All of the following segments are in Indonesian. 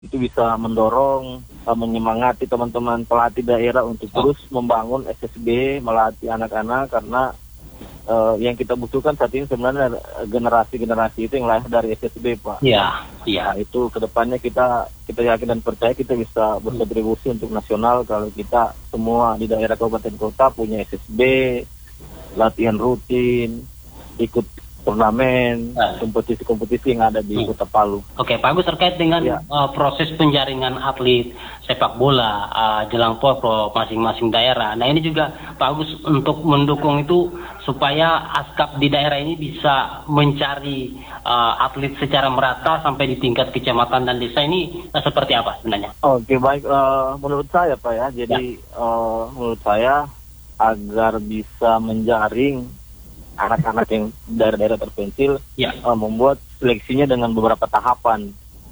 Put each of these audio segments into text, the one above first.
itu bisa mendorong, menyemangati teman-teman pelatih daerah untuk terus membangun SSB, melatih anak-anak, karena yang kita butuhkan saat ini sebenarnya generasi-generasi itu yang lahir dari SSB, Pak. Iya. Nah, itu kedepannya kita yakin dan percaya kita bisa berkontribusi untuk nasional kalau kita semua di daerah kabupaten kota punya SSB, latihan rutin, ikut turnamen, kompetisi-kompetisi yang ada di Kota Palu. Oke, Pak Agus, terkait dengan proses penjaringan atlet sepak bola jelang Porpro masing-masing daerah. Nah, ini juga Pak Agus untuk mendukung itu supaya ASKAP di daerah ini bisa mencari atlet secara merata sampai di tingkat kecamatan dan desa ini seperti apa sebenarnya? Oke, baik. Menurut saya, Pak ya, jadi menurut saya agar bisa menjaring anak-anak yang daerah-daerah terpencil, membuat seleksinya dengan beberapa tahapan.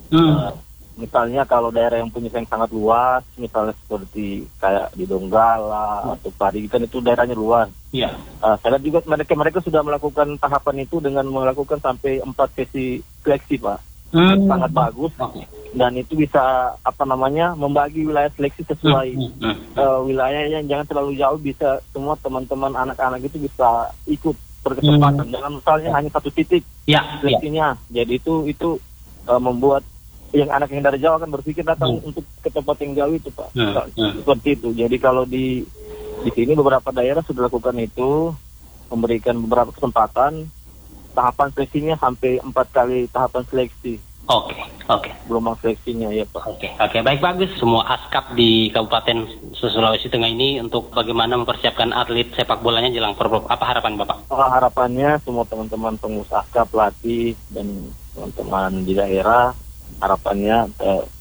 Misalnya kalau daerah yang punya yang sangat luas, misalnya seperti kayak di Donggala atau Pari, kan itu daerahnya luas. Saya lihat juga mereka sudah melakukan tahapan itu dengan melakukan sampai 4 sesi seleksi, Pak. Sangat bagus. Dan itu bisa membagi wilayah seleksi sesuai wilayah yang jangan terlalu jauh, bisa semua teman-teman anak-anak itu bisa ikut berkesempatan. Jangan misalnya hanya satu titik seleksinya. Jadi itu membuat yang anak yang dari Jawa kan berpikir datang untuk ke tempat yang jauh itu, Pak. Seperti itu. Jadi kalau di sini beberapa daerah sudah lakukan itu, memberikan beberapa kesempatan, tahapan seleksinya sampai 4 kali tahapan seleksi. Oke. Gelombang seleksinya ya, Pak. Oke, baik, bagus. Semua ASKAP di Kabupaten Sulawesi Tengah ini untuk bagaimana mempersiapkan atlet sepak bolanya jelang Porpro. Apa harapan Bapak? Harapannya semua teman-teman pengusaha ASKAP, pelatih dan teman-teman di daerah, harapannya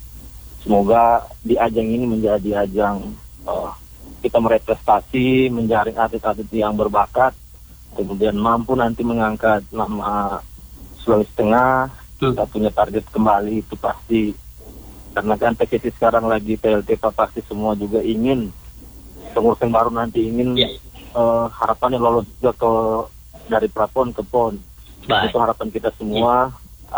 semoga di ajang ini menjadi ajang kita meraih prestasi, menjaring atlet-atlet yang berbakat, kemudian mampu nanti mengangkat nama Sulawesi Tengah. Kita punya target kembali itu pasti, karena kan PSSI sekarang lagi PLT, pasti semua juga ingin pengurus yang baru nanti ingin harapannya lolos juga dari prapon ke pon. Itu harapan kita semua.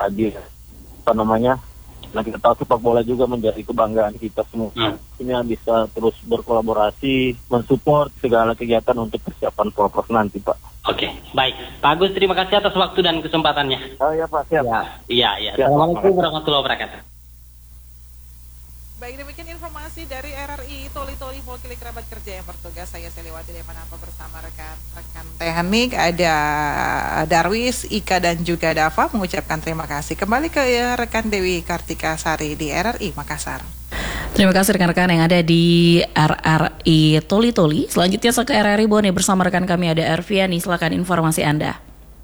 Nah, kita tahu sepak bola juga menjadi kebanggaan kita semua. Ini bisa terus berkolaborasi, mensupport segala kegiatan untuk persiapan Porpro nanti, Pak. Oke, baik. Pak Agus, terima kasih atas waktu dan kesempatannya. Oh iya, Pak, siap. Iya. Assalamualaikum warahmatullahi wabarakatuh. Baik, demikian informasi dari RRI Toli-Toli mewakili kerabat kerja yang bertugas. Saya Seliwati Devanapa bersama rekan-rekan teknik, ada Darwis, Ika dan juga Dava mengucapkan terima kasih. Kembali ke rekan Dewi Kartika Sari di RRI Makassar. Terima kasih rekan-rekan yang ada di RRI Toli-Toli. Selanjutnya ke RRI Bone bersama rekan kami ada Erviani. Silakan informasi Anda.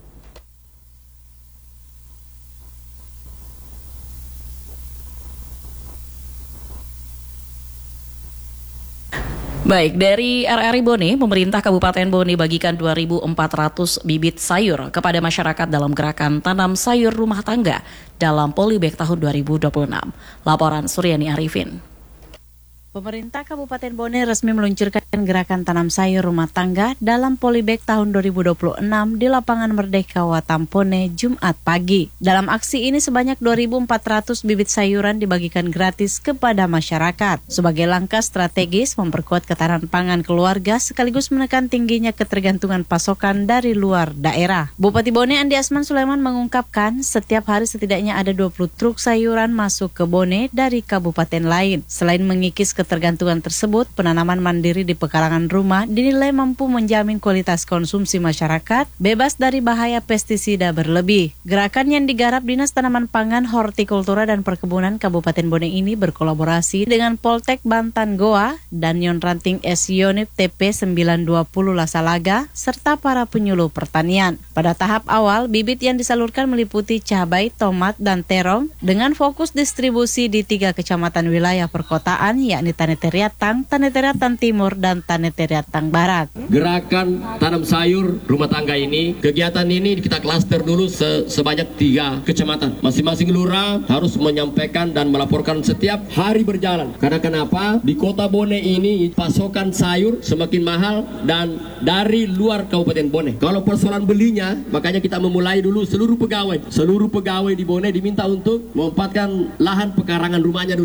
Baik, dari RRI Bone, pemerintah Kabupaten Bone bagikan 2.400 bibit sayur kepada masyarakat dalam gerakan tanam sayur rumah tangga dalam Polybag tahun 2026. Laporan Suryani Arifin. Pemerintah Kabupaten Bone resmi meluncurkan gerakan tanam sayur rumah tangga dalam Polybag tahun 2026 di Lapangan Merdeka Watampone, Jumat pagi. Dalam aksi ini sebanyak 2.400 bibit sayuran dibagikan gratis kepada masyarakat sebagai langkah strategis memperkuat ketahanan pangan keluarga sekaligus menekan tingginya ketergantungan pasokan dari luar daerah. Bupati Bone Andi Asman Sulaiman mengungkapkan setiap hari setidaknya ada 20 truk sayuran masuk ke Bone dari kabupaten lain. Selain mengikis ketergantungan tersebut, penanaman mandiri di pekarangan rumah dinilai mampu menjamin kualitas konsumsi masyarakat bebas dari bahaya pestisida berlebih. Gerakan yang digarap Dinas Tanaman Pangan, Hortikultura dan Perkebunan Kabupaten Bone ini berkolaborasi dengan Poltek Bantan Goa dan Yon Ranting S Yonip TP 920 Lasalaga serta para penyuluh pertanian. Pada tahap awal, bibit yang disalurkan meliputi cabai, tomat, dan terong dengan fokus distribusi di 3 kecamatan wilayah perkotaan yakni Tanetiriatang, Tanetiriatang Timur, dan Tanetiriatang Barat. Gerakan tanam sayur rumah tangga ini, kegiatan ini kita klaster dulu sebanyak 3 kecamatan. Masing-masing lurah harus menyampaikan dan melaporkan setiap hari berjalan. Karena kenapa? Di Kota Bone ini pasokan sayur semakin mahal dan dari luar Kabupaten Bone. Kalau persoalan belinya, makanya kita memulai dulu seluruh pegawai di Bone diminta untuk memanfaatkan lahan pekarangan rumahnya dulu.